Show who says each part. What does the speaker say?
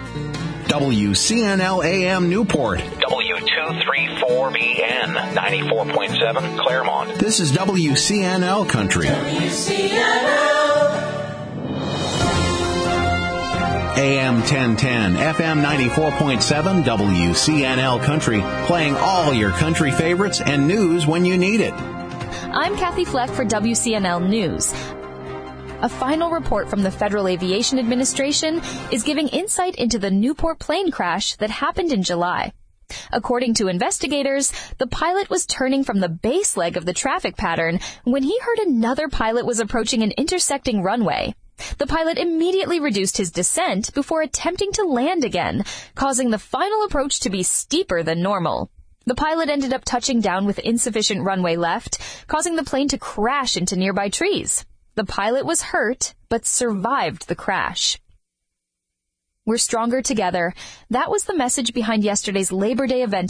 Speaker 1: WCNL AM Newport.
Speaker 2: W234BN 94.7 Claremont.
Speaker 1: This is WCNL Country. AM 1010, FM 94.7, WCNL Country, playing all your country favorites and news when you need it.
Speaker 3: I'm Kathy Fleck for WCNL News. A final report from the Federal Aviation Administration is giving insight into the Newport plane crash that happened in July. According to investigators, the pilot was turning from the base leg of the traffic pattern when he heard another pilot was approaching an intersecting runway. The pilot immediately reduced his descent before attempting to land again, causing the final approach to be steeper than normal. The pilot ended up touching down with insufficient runway left, causing the plane to crash into nearby trees. The pilot was hurt, but survived the crash. We're stronger together. That was the message behind yesterday's Labor Day event